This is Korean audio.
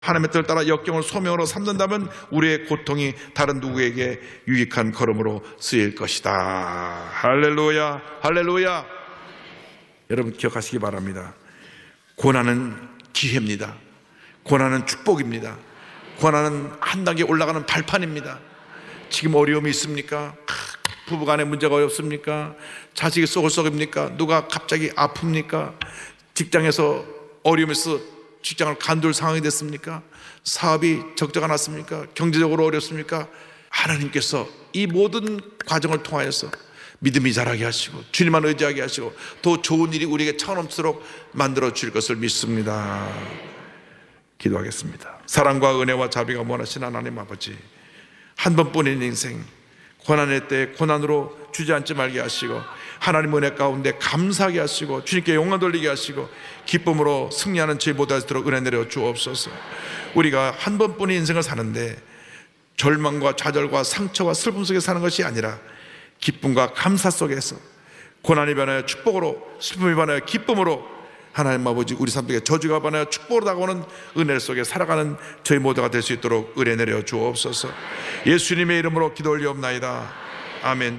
하나님의 뜻을 따라 역경을 소명으로 삼는다면 우리의 고통이 다른 누구에게 유익한 걸음으로 쓰일 것이다. 할렐루야, 할렐루야. 여러분 기억하시기 바랍니다. 고난은 기회입니다. 고난은 축복입니다. 고난은 한 단계 올라가는 발판입니다. 지금 어려움이 있습니까? 부부간에 문제가 어렵습니까? 자식이 쏘글쏘글입니까? 누가 갑자기 아픕니까? 직장에서 어려움이 있어 직장을 간둘 상황이 됐습니까? 사업이 적자가 났습니까? 경제적으로 어렵습니까? 하나님께서 이 모든 과정을 통하여서 믿음이 자라게 하시고 주님만 의지하게 하시고 더 좋은 일이 우리에게 차넘치도록 만들어 주실 것을 믿습니다. 기도하겠습니다. 사랑과 은혜와 자비가 원하시는 하나님 아버지, 한 번뿐인 인생 고난의 때 고난으로 주저앉지 말게 하시고 하나님 은혜 가운데 감사하게 하시고 주님께 영광 돌리게 하시고 기쁨으로 승리하는 저희 모두에도록 은혜 내려 주옵소서. 우리가 한 번뿐인 인생을 사는데 절망과 좌절과 상처와 슬픔 속에 사는 것이 아니라 기쁨과 감사 속에서 고난이 변하여 축복으로, 슬픔이 변하여 기쁨으로, 하나님 아버지 우리 삶 속에 저주가 변하여 축복으로 다가오는 은혜 속에 살아가는 저희 모두가 될 수 있도록 은혜 내려 주옵소서. 예수님의 이름으로 기도 올리옵나이다. 아멘.